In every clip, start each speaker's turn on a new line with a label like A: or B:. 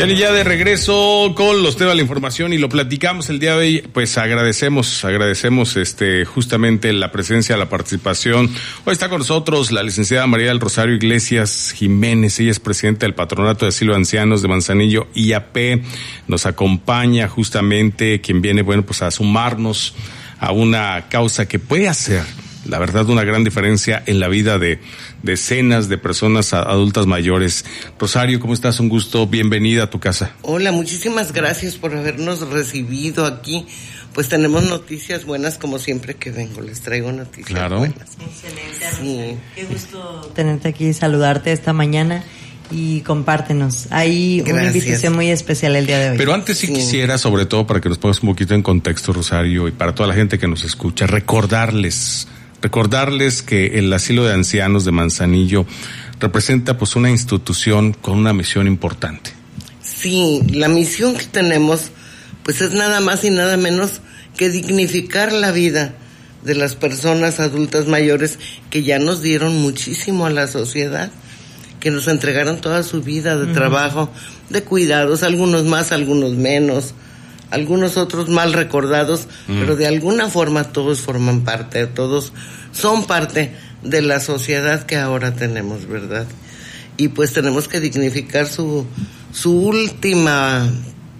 A: Ya de regreso con los temas de la información y lo platicamos el día de hoy, pues agradecemos justamente la presencia, la participación. Hoy está con nosotros la licenciada María del Rosario Iglesias Jiménez, ella es presidenta del Patronato de Asilo de Ancianos de Manzanillo, IAP, nos acompaña justamente quien viene, pues a sumarnos a una causa que puede hacer, la verdad, una gran diferencia en la vida de decenas de personas adultas mayores. Rosario, ¿cómo estás? Un gusto, bienvenida a tu casa.
B: Hola, muchísimas gracias por habernos recibido aquí. Pues tenemos noticias buenas, como siempre que vengo, les traigo noticias buenas.
C: Excelente, sí. Qué gusto tenerte aquí y saludarte esta mañana. Y compártenos. Hay una invitación muy especial el día de hoy.
A: Pero antes sí quisiera, sobre todo para que nos pongas un poquito en contexto, Rosario, y para toda la gente que nos escucha, recordarles que el Asilo de Ancianos de Manzanillo representa pues una institución con una misión importante.
B: Sí, la misión que tenemos pues es nada más y nada menos que dignificar la vida de las personas adultas mayores que ya nos dieron muchísimo a la sociedad, que nos entregaron toda su vida de trabajo, de cuidados, algunos más, algunos menos, algunos otros mal recordados, pero de alguna forma todos forman parte, todos son parte de la sociedad que ahora tenemos, ¿verdad? Y pues tenemos que dignificar su última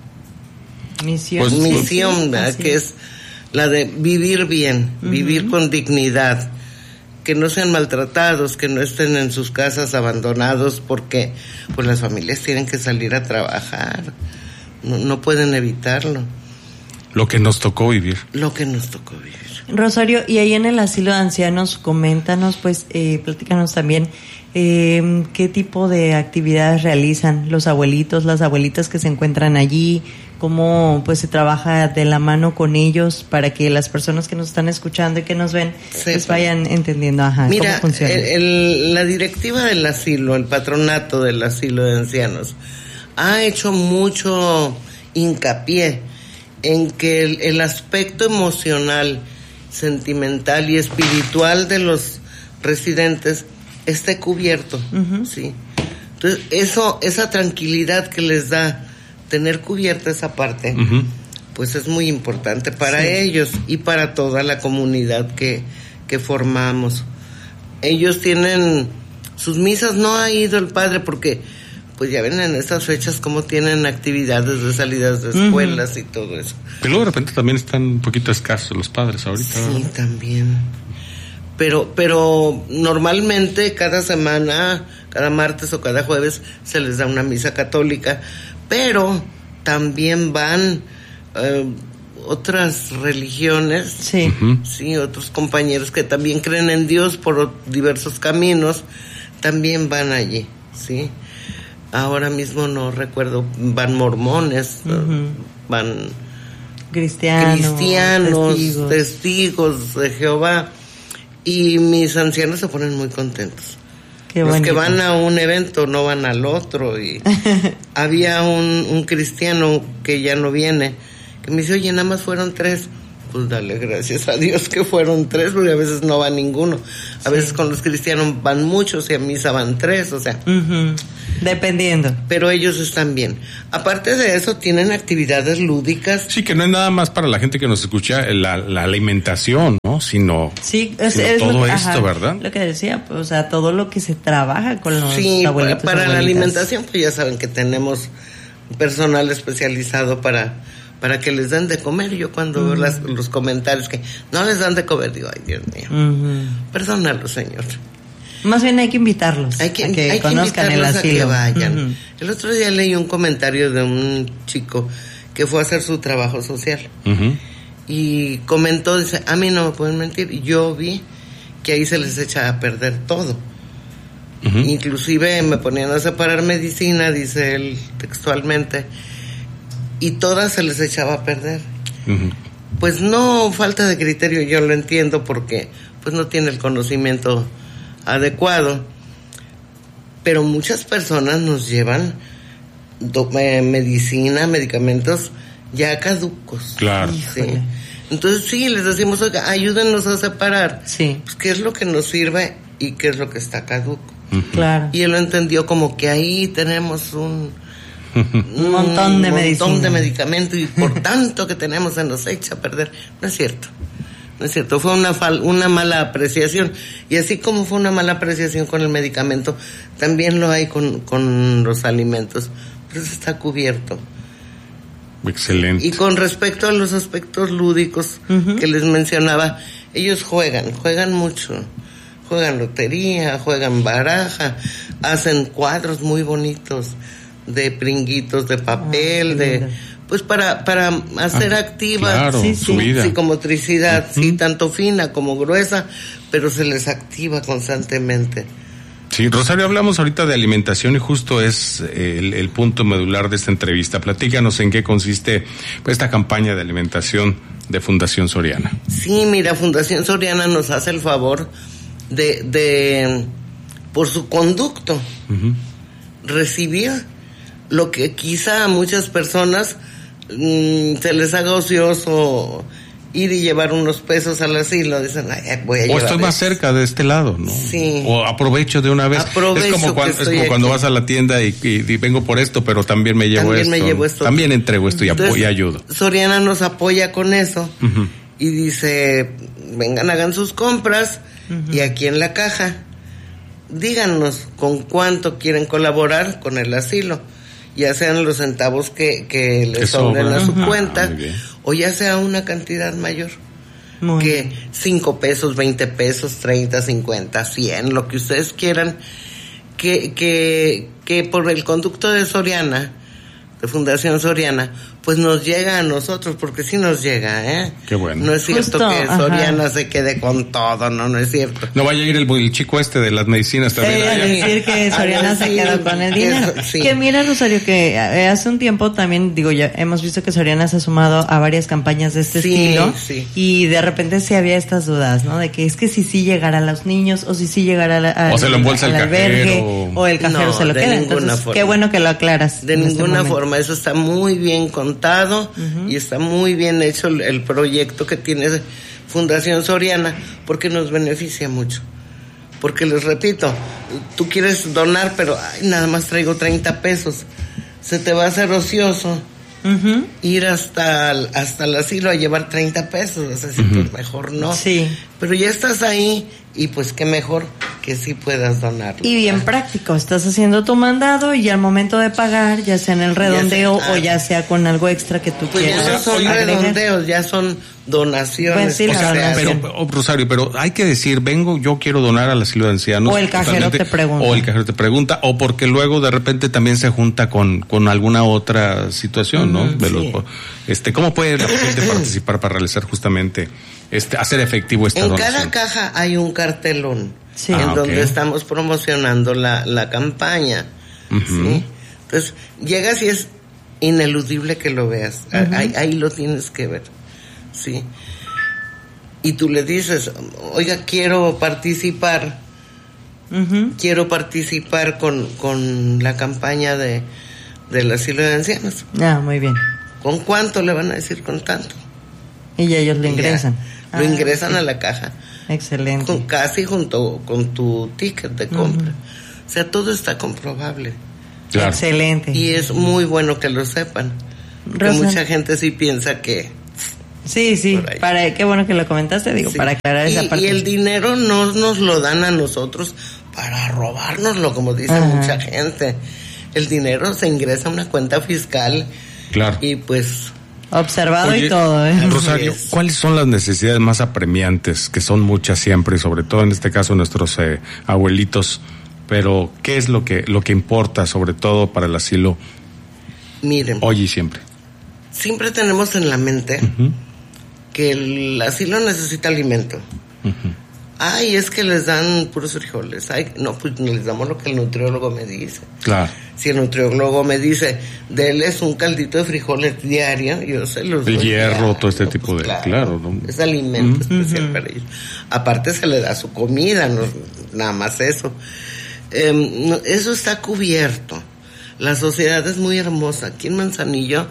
B: misión, ¿verdad? Que es la de vivir bien, vivir con dignidad, que no sean maltratados, que no estén en sus casas abandonados, porque pues las familias tienen que salir a trabajar. No pueden evitarlo.
A: Lo que nos tocó vivir.
C: Rosario, y ahí en el asilo de ancianos, coméntanos, platícanos también qué tipo de actividades realizan los abuelitos, las abuelitas que se encuentran allí, cómo pues se trabaja de la mano con ellos para que las personas que nos están escuchando y que nos ven pues vayan entendiendo
B: Mira,
C: cómo funciona.
B: La directiva del asilo, el patronato del asilo de ancianos, ha hecho mucho hincapié en que el aspecto emocional, sentimental y espiritual de los residentes esté cubierto, ¿sí? Entonces, esa tranquilidad que les da tener cubierta esa parte, pues es muy importante para ellos y para toda la comunidad que formamos. Ellos tienen sus misas, no ha ido el padre porque pues ya ven en estas fechas cómo tienen actividades de salidas de escuelas y todo eso.
A: Pero luego de repente también están un poquito escasos los padres ahorita.
B: Sí,
A: ¿verdad?
B: también. Pero normalmente cada semana, cada martes o cada jueves se les da una misa católica, pero también van otras religiones, sí, otros compañeros que también creen en Dios por diversos caminos, también van allí, sí. Ahora mismo no recuerdo, van mormones, van cristianos, testigos de Jehová, y mis ancianos se ponen muy contentos. Los que van a un evento no van al otro, y había un cristiano que ya no viene, que me dice, oye, nada más fueron 3. Pues dale gracias a Dios que fueron 3, porque a veces no va ninguno. A veces con los cristianos van muchos y a misa van 3, o sea.
C: Dependiendo.
B: Pero ellos están bien. Aparte de eso, tienen actividades lúdicas.
A: Sí, que no es nada más para la gente que nos escucha la alimentación, ¿no? Sino todo esto, ¿verdad?
C: Lo que decía, pues, o sea, todo lo que se trabaja con los abuelitos.
B: Para la alimentación, pues ya saben que tenemos personal especializado para que les den de comer. Yo cuando veo los comentarios que no les dan de comer, digo, ay, Dios mío, perdónalo, Señor.
C: Más bien hay que invitarlos a que conozcan el asilo.
B: A que vayan. El otro día leí un comentario de un chico que fue a hacer su trabajo social y comentó, dice, a mí no me pueden mentir, yo vi que ahí se les echa a perder todo. Inclusive me ponían a separar medicina, dice él textualmente, y todas se les echaba a perder. Pues no, falta de criterio, yo lo entiendo, porque pues no tiene el conocimiento adecuado, pero muchas personas nos llevan medicina, medicamentos ya caducos.
A: Claro.
B: ¿Sí? Entonces sí, les decimos, oiga, ayúdennos a separar pues, qué es lo que nos sirve y qué es lo que está caduco.
C: Claro.
B: Y él lo entendió como que ahí tenemos
C: Un montón de
B: medicamento y por tanto que tenemos se nos echa a perder. No es cierto. No es cierto, fue una mala apreciación. Y así como fue una mala apreciación con el medicamento, también lo hay con los alimentos. Pero eso está cubierto.
A: Excelente.
B: Y con respecto a los aspectos lúdicos que les mencionaba, ellos juegan mucho. Juegan lotería, juegan baraja, hacen cuadros muy bonitos de pringuitos de papel, pues para hacer activa
A: su vida.
B: psicomotricidad, sí, tanto fina como gruesa, pero se les activa constantemente.
A: Sí, Rosario, hablamos ahorita de alimentación y justo es el punto medular de esta entrevista. Platícanos en qué consiste pues, esta campaña de alimentación de Fundación Soriana.
B: Sí, mira, Fundación Soriana nos hace el favor de por su conducto, recibir lo que quizá a muchas personas se les haga ocioso ir y llevar unos pesos al asilo. Dicen, voy a llevar.
A: O estoy más cerca de este lado, ¿no?
B: Sí.
A: O aprovecho de una vez. Es como cuando vas a la tienda y vengo por esto, pero también me llevo esto. También entrego esto y ayudo.
B: Soriana nos apoya con eso y dice, vengan, hagan sus compras y aquí en la caja díganos con cuánto quieren colaborar con el asilo, ya sean los centavos que les sobren a su cuenta, o ya sea una cantidad mayor, que 5 pesos, 20 pesos, 30, 50, 100, lo que ustedes quieran, que por el conducto de Soriana, de Fundación Soriana, pues nos llega a nosotros, porque sí nos llega, ¿eh?
A: Qué bueno.
B: No es cierto que Soriana se quede con todo, no es cierto.
A: No vaya a ir el chico de las medicinas también.
C: A decir que Soriana se quedó con el dinero. Que mira, Rosario, que hace un tiempo también, ya hemos visto que Soriana se ha sumado a varias campañas de este estilo. Sí. Y de repente sí había estas dudas, ¿no? De que es que si sí llegara a los niños, o si sí llegara
A: o se lo embolsa el
C: albergue, o el cajero se lo queda. Entonces,
B: forma.
C: Qué bueno que lo aclaras.
B: De ninguna forma, eso está muy bien contado y está muy bien hecho el proyecto que tiene Fundación Soriana, porque nos beneficia mucho. Porque les repito, tú quieres donar, pero nada más traigo 30 pesos. Se te va a hacer ocioso ir hasta el asilo a llevar 30 pesos. O sea, pues mejor no.
C: Sí.
B: Pero ya estás ahí y pues qué mejor que sí puedas donarlo.
C: Y bien práctico, estás haciendo tu mandado y al momento de pagar, ya sea en el redondeo o ya sea con algo extra que tú quieras.
B: Ya no son redondeos, ya son donaciones.
C: Pues sí,
A: pero Rosario, pero hay que decir, yo quiero donar al asilo de ancianos.
C: O el cajero te pregunta.
A: O porque luego de repente también se junta con alguna otra situación, ¿no? ¿Cómo puede la gente participar para realizar justamente hacer efectivo esta donación?
B: En cada caja hay un cartelón en donde estamos promocionando la campaña. ¿Sí? Entonces, llegas y es ineludible que lo veas. Ahí lo tienes que ver. Sí. Y tú le dices, oiga, quiero participar con la campaña del asilo de ancianos.
C: Muy bien.
B: ¿Con cuánto? Le van a decir con tanto.
C: Y ya ellos lo ingresan.
B: Lo ingresan a la caja.
C: Excelente.
B: Casi junto con tu ticket de compra. O sea, todo está comprobable.
A: Claro.
C: Excelente.
B: Y es muy bueno que lo sepan. Porque mucha gente sí piensa que...
C: Sí, qué bueno que lo comentaste, para aclarar esa parte.
B: Y el dinero no nos lo dan a nosotros para robárnoslo, como dice mucha gente. El dinero se ingresa a una cuenta fiscal.
A: Claro.
B: Y pues...
C: Observado y todo,
A: Rosario, ¿cuáles son las necesidades más apremiantes? Que son muchas siempre, y sobre todo en este caso nuestros abuelitos. Pero, ¿qué es lo que importa, sobre todo para el asilo?
B: Miren.
A: Hoy y siempre.
B: Siempre tenemos en la mente que el asilo necesita alimento. Es que les dan puros frijoles. No, pues les damos lo que el nutriólogo me dice.
A: Claro.
B: Si el nutriólogo me dice, déles un caldito de frijoles diario, yo se los doy.
A: El hierro, todo este tipo de...
B: Claro, ¿no? Es alimento especial para ellos. Aparte se le da su comida, no, nada más eso. Eso está cubierto. La sociedad es muy hermosa. Aquí en Manzanillo,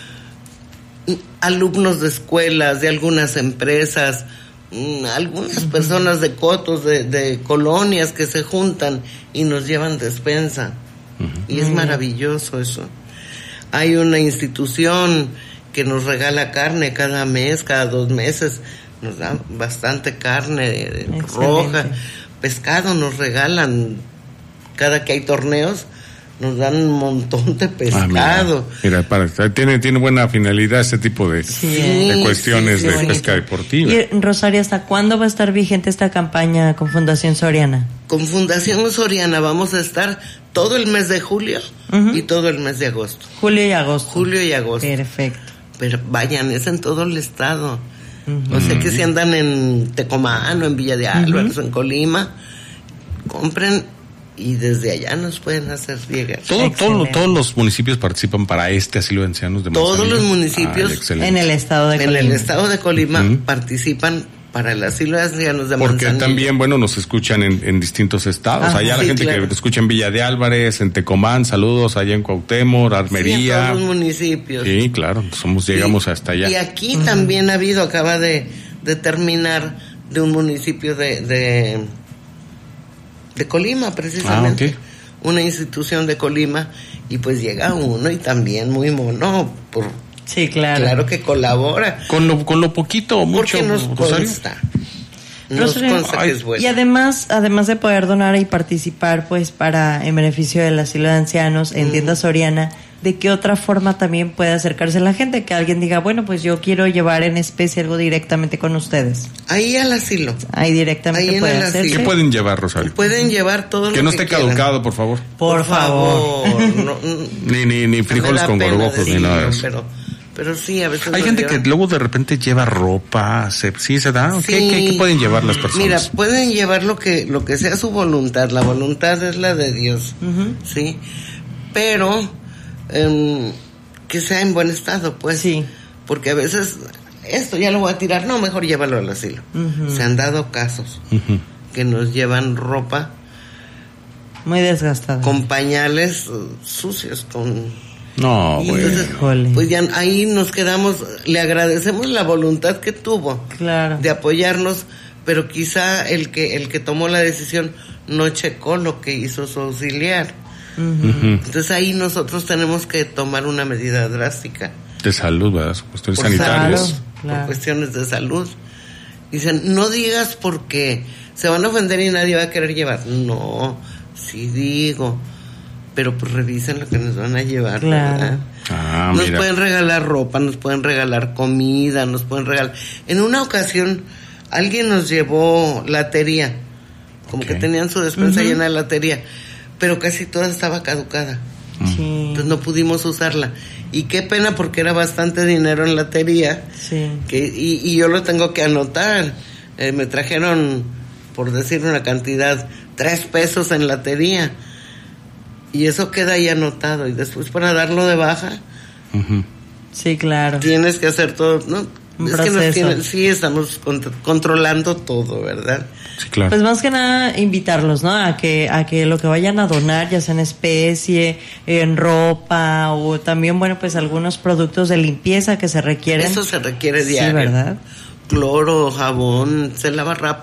B: alumnos de escuelas, de algunas empresas, algunas personas de cotos, de colonias que se juntan y nos llevan despensa. Y es maravilloso eso. Hay una institución que nos regala carne cada mes, cada 2 meses, nos da bastante carne roja, pescado nos regalan, cada que hay torneos nos dan un montón de pescado.
A: Mira, tiene buena finalidad este tipo de cuestiones de pesca deportiva.
C: Y Rosario, ¿hasta cuándo va a estar vigente esta campaña con Fundación Soriana?
B: Con Fundación Soriana vamos a estar todo el mes de julio y todo el mes de agosto.
C: Julio y agosto.
B: Perfecto. Pero vayan, es en todo el estado. O sea que si andan en Tecomán o en Villa de Álvarez o en Colima, compren y desde allá nos pueden hacer llegar.
A: Todos los municipios participan para este asilo de ancianos de Manzanillo.
B: Todos los municipios
C: en el estado de Colima.
B: En el estado de Colima participan para el asilo de ancianos de Manzanillo.
A: Porque también, nos escuchan en distintos estados. Allá la gente que escucha en Villa de Álvarez, en Tecomán, saludos, allá en Cuauhtémoc, Armería.
B: Sí, en todos los municipios.
A: Sí, claro, llegamos hasta allá.
B: Y aquí también acaba de terminar de un municipio de Colima, precisamente. Una institución de Colima, y pues llega uno y también muy mono
C: sí, claro.
B: Claro que colabora.
A: Con lo poquito o mucho.
B: Porque nos consta. Nos consta que es bueno.
C: Y además de poder donar y participar, pues, en beneficio del asilo de ancianos en Tienda Soriana, ¿de qué otra forma también puede acercarse la gente? Que alguien diga, bueno, pues yo quiero llevar en especie algo directamente con ustedes.
B: Ahí al asilo.
C: Ahí directamente
B: ahí
C: puede hacerse.
A: ¿Qué pueden llevar, Rosario?
B: Pueden llevar todo
A: que no esté caducado, por favor.
C: Por favor.
B: No,
A: ni frijoles con gorgojos, ni nada de eso.
B: Pero sí, a veces...
A: Hay gente que luego de repente lleva ropa, ¿sí se da? Sí. ¿Qué pueden llevar las personas?
B: Mira, pueden llevar lo que sea su voluntad. La voluntad es la de Dios, ¿sí? Pero que sea en buen estado, pues.
C: Sí.
B: Porque a veces, esto ya lo voy a tirar, no, mejor llévalo al asilo. Se han dado casos que nos llevan ropa
C: muy desgastada,
B: con pañales sucios,
A: No,
B: entonces, pues ya ahí nos quedamos. Le agradecemos la voluntad que tuvo,
C: claro,
B: de apoyarnos, pero quizá el que tomó la decisión no checó lo que hizo su auxiliar. Entonces ahí nosotros tenemos que tomar una medida drástica.
A: De salud, ¿verdad? Cuestiones sanitarias.
B: Por cuestiones de salud. Dicen, no digas porque se van a ofender y nadie va a querer llevar. No, sí digo, pero pues revisen lo que nos van a llevar, ¿verdad? Nos pueden regalar ropa, nos pueden regalar comida, nos pueden regalar... En una ocasión alguien nos llevó latería, como que tenían su despensa llena de latería, pero casi toda estaba caducada. Entonces no pudimos usarla. Y qué pena, porque era bastante dinero en latería. Y yo lo tengo que anotar. Me trajeron, por decir una cantidad, 3 pesos en latería. Y eso queda ahí anotado. Y después, para darlo de baja,
C: sí, claro,
B: tienes que hacer todo, ¿no?
C: Un proceso.
B: Sí, estamos controlando todo, ¿verdad?
A: Sí, claro.
C: Pues más que nada invitarlos, ¿no? A que lo que vayan a donar, ya sea en especie, en ropa, o también, bueno, pues algunos productos de limpieza que se requieren.
B: Eso se requiere diario.
C: Sí, ¿verdad?
B: Cloro, jabón, se lava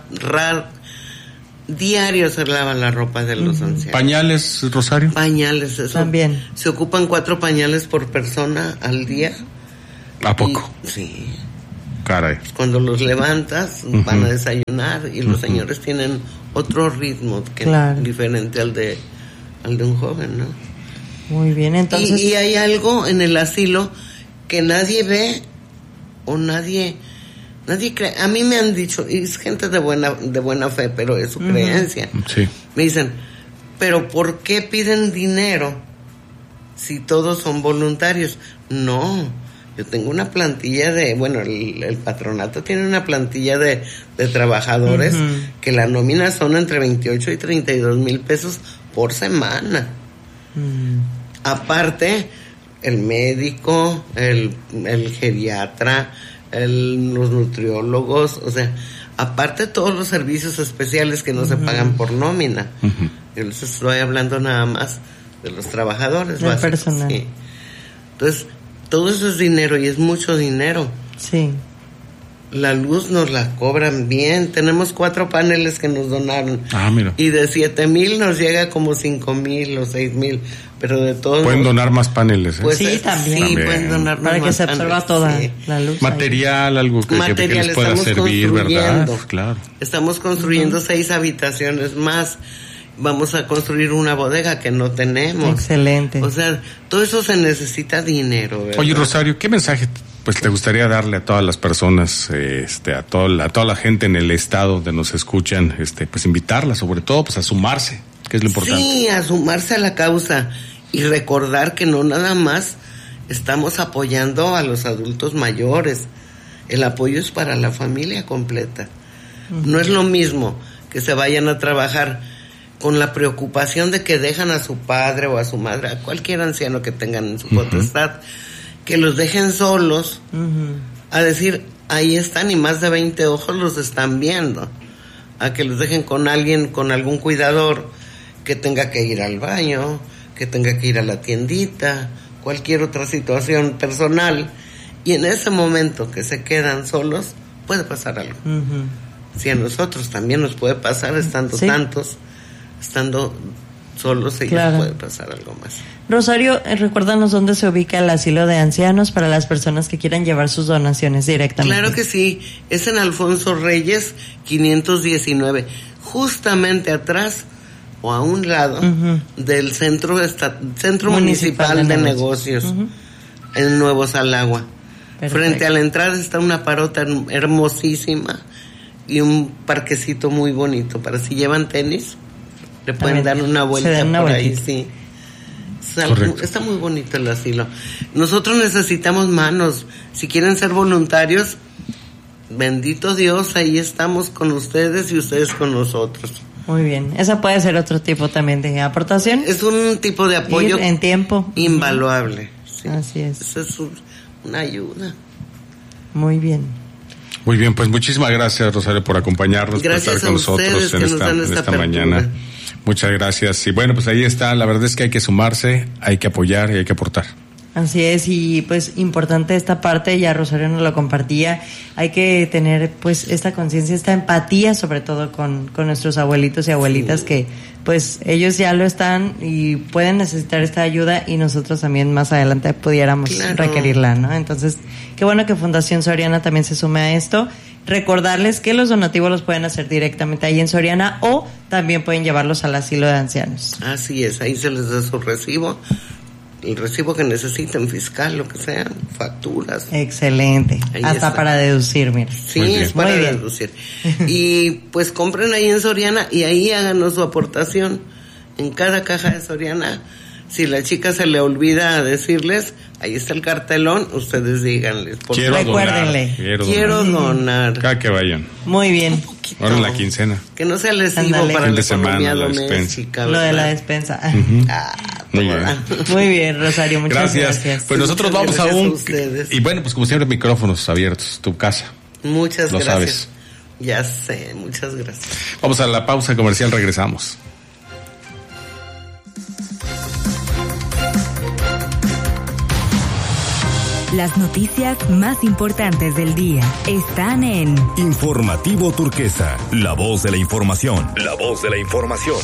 B: diario, se lava la ropa de los ancianos.
A: ¿Pañales, Rosario?
B: Pañales, eso.
C: También.
B: Se ocupan 4 pañales por persona al día.
A: ¿A poco?
B: Sí.
A: Caray.
B: Cuando los levantas, van a desayunar, y los señores tienen otro ritmo diferente al de un joven, ¿no?
C: Muy bien, entonces...
B: Y hay algo en el asilo que nadie ve o nadie cree. A mí me han dicho, y es gente de buena fe, pero es su creencia.
A: Sí.
B: Me dicen, ¿pero por qué piden dinero si todos son voluntarios? No. Yo tengo una plantilla el patronato tiene una plantilla de trabajadores que la nómina son entre 28 y 32 mil pesos por semana. Aparte, el médico, el geriatra, los nutriólogos, o sea, aparte todos los servicios especiales que no se pagan por nómina. Yo les estoy hablando nada más de los trabajadores
C: del personal.
B: Sí. Entonces, todo eso es dinero, y es mucho dinero.
C: Sí.
B: La luz nos la cobran bien. Tenemos 4 paneles que nos donaron.
A: Mira.
B: Y de 7,000 nos llega como 5,000 o 6,000. Pero de todos.
A: Pueden donar más paneles, ¿eh?
B: Pues
C: sí, también.
B: Sí, pueden donar más.
C: Para que se absorba toda la luz.
A: Material, algo que les pueda servir, ¿verdad? Claro.
B: Estamos construyendo 6 habitaciones más. Vamos a construir una bodega que no tenemos.
C: Excelente.
B: O sea, todo eso se necesita dinero, ¿verdad?
A: Oye, Rosario, ¿qué mensaje pues te gustaría darle a todas las personas, a toda la gente en el estado donde nos escuchan, pues invitarlas, sobre todo, pues a sumarse, que es lo importante?
B: Sí, a sumarse a la causa y recordar que no nada más estamos apoyando a los adultos mayores. El apoyo es para la familia completa. No es lo mismo que se vayan a trabajar con la preocupación de que dejan a su padre o a su madre, a cualquier anciano que tengan en su potestad, que los dejen solos, a decir, ahí están y más de 20 ojos los están viendo, a que los dejen con alguien, con algún cuidador que tenga que ir al baño, que tenga que ir a la tiendita, cualquier otra situación personal, y en ese momento que se quedan solos, puede pasar algo. Si a nosotros también nos puede pasar estando tantos, estando solos, ellos puede pasar algo más.
C: Rosario, recuérdanos dónde se ubica el asilo de ancianos para las personas que quieran llevar sus donaciones directamente.
B: Claro que sí, es en Alfonso Reyes 519, justamente atrás o a un lado del Centro Municipal de Negocios en Nuevo Salagua. Perfecto. Frente a la entrada está una parota hermosísima y un parquecito muy bonito para si llevan tenis, le pueden dar una vuelta por ahí, sí. Está muy bonito el asilo. Nosotros necesitamos manos. Si quieren ser voluntarios, bendito Dios, ahí estamos con ustedes y ustedes con nosotros.
C: Muy bien. Esa puede ser otro tipo también de aportación.
B: Es un tipo de apoyo
C: en tiempo
B: invaluable. Sí.
C: Así es.
B: Esa es una ayuda.
C: Muy bien.
A: Muy bien, pues muchísimas gracias, Rosario, por acompañarnos,
B: gracias
A: por estar con nosotros en esta mañana. Muchas gracias. Y bueno, pues ahí está. La verdad es que hay que sumarse, hay que apoyar y hay que aportar.
C: Así es, y pues importante esta parte, ya Rosario nos lo compartía, hay que tener pues esta conciencia, esta empatía sobre todo con nuestros abuelitos y abuelitas que pues ellos ya lo están y pueden necesitar esta ayuda y nosotros también más adelante pudiéramos requerirla, ¿no? Entonces, qué bueno que Fundación Soriana también se sume a esto. Recordarles que los donativos los pueden hacer directamente ahí en Soriana o también pueden llevarlos al asilo de ancianos.
B: Así es, ahí se les da su recibo, el recibo que necesiten, fiscal, lo que sea, facturas.
C: Excelente, ahí hasta está. Para deducir, mira.
B: Sí, es para deducir. Y pues compren ahí en Soriana y ahí háganos su aportación en cada caja de Soriana. Si la chica se le olvida decirles, ahí está el cartelón, ustedes díganles.
C: Recuérdenle.
B: Quiero donar.
A: Cada que vayan.
C: Muy bien.
A: Ahora en la quincena.
B: Que no sea lesivo para la economía doméstica.
C: Lo de la despensa.
A: Muy bien.
C: Muy bien, Rosario, muchas gracias.
A: Pues nosotros vamos a y bueno, pues como siempre, micrófonos abiertos, tu casa.
B: Muchas
A: gracias. Lo sabes.
B: Ya sé, muchas gracias.
A: Vamos a la pausa comercial, regresamos.
D: Las noticias más importantes del día están en
E: Informativo Turquesa, la voz de la información. La voz de la información.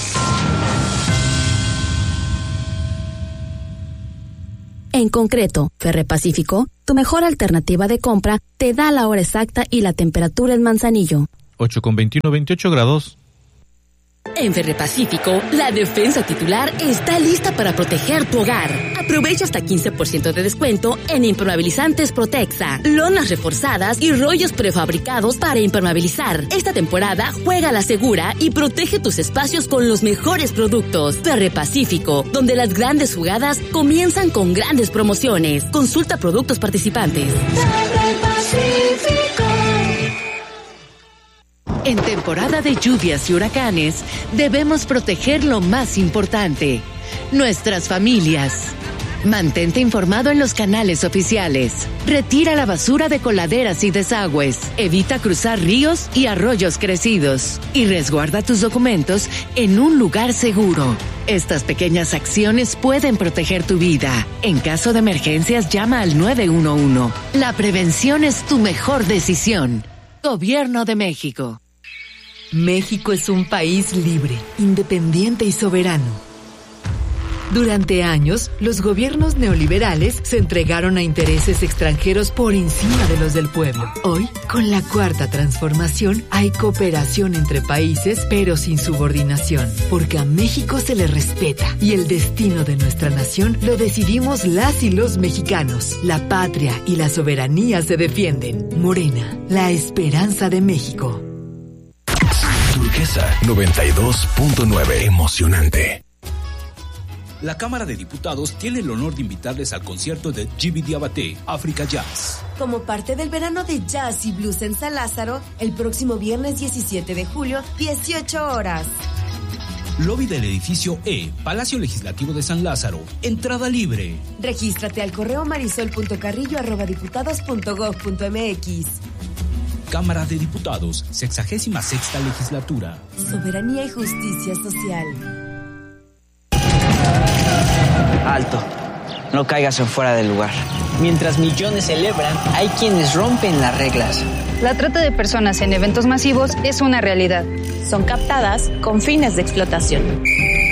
F: En concreto, Ferrepacífico, tu mejor alternativa de compra, te da la hora exacta y la temperatura en Manzanillo.
G: 8:21, 28 grados.
F: En Ferrepacífico, la defensa titular está lista para proteger tu hogar. Aprovecha hasta 15% de descuento en impermeabilizantes Protexa, lonas reforzadas y rollos prefabricados para impermeabilizar. Esta temporada juega a la segura y protege tus espacios con los mejores productos. Ferrepacífico, donde las grandes jugadas comienzan con grandes promociones. Consulta productos participantes. Ferrepacífico.
H: En temporada de lluvias y huracanes, debemos proteger lo más importante, nuestras familias. Mantente informado en los canales oficiales. Retira la basura de coladeras y desagües. Evita cruzar ríos y arroyos crecidos. Y resguarda tus documentos en un lugar seguro. Estas pequeñas acciones pueden proteger tu vida. En caso de emergencias, llama al 911. La prevención es tu mejor decisión. Gobierno de México.
I: México es un país libre, independiente y soberano. Durante años, los gobiernos neoliberales se entregaron a intereses extranjeros por encima de los del pueblo. Hoy, con la Cuarta Transformación, hay cooperación entre países, pero sin subordinación, porque a México se le respeta y el destino de nuestra nación lo decidimos las y los mexicanos. La patria y la soberanía se defienden. Morena, la esperanza de México.
E: Turquesa 92.9. Emocionante.
J: La Cámara de Diputados tiene el honor de invitarles al concierto de Gibi Diabaté, Africa Jazz.
K: Como parte del verano de jazz y blues en San Lázaro, el próximo viernes 17 de julio, 18 horas.
J: Lobby del edificio E, Palacio Legislativo de San Lázaro. Entrada libre.
K: Regístrate al correo marisol.carrillo@diputados.gov.mx.
J: Cámara de Diputados, 66ª Legislatura.
K: Soberanía y justicia social.
L: Alto, no caigas en fuera del lugar. Mientras millones celebran, hay quienes rompen las reglas.
M: La trata de personas en eventos masivos es una realidad.
N: Son captadas con fines de explotación.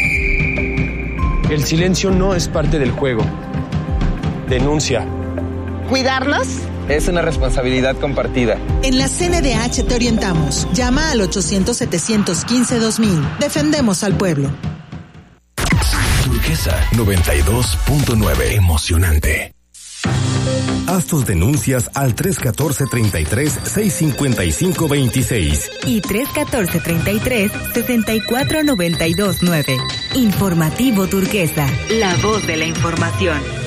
O: El silencio no es parte del juego. Denuncia.
P: ¿Cuidarnos?
O: Es una responsabilidad compartida.
P: En la CNDH te orientamos. Llama al 800-715-2000. Defendemos al pueblo.
E: Turquesa 92.9. Emocionante. Haz tus denuncias al 314-33-655-26
D: y 314-33-64929. Informativo Turquesa, la voz de la información.